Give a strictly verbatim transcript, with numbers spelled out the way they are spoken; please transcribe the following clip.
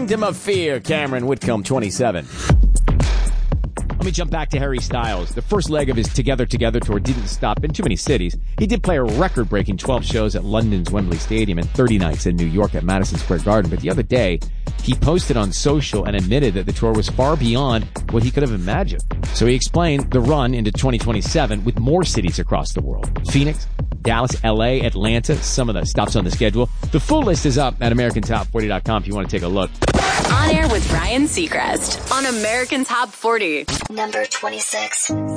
Kingdom of Fear, Cameron Whitcomb, twenty-seven. Let me jump back to Harry Styles. The first leg of his Together Together tour didn't stop in too many cities. He did play a record-breaking twelve shows at London's Wembley Stadium and thirty nights in New York at Madison Square Garden. But the other day, he posted on social and admitted that the tour was far beyond what he could have imagined. So he explained the run into twenty twenty-seven with more cities across the world. Phoenix, Dallas, L A, Atlanta, some of the stops on the schedule. The full list is up at American Top forty dot com if you want to take a look. On Air with Ryan Seacrest on American Top forty. Number twenty-six.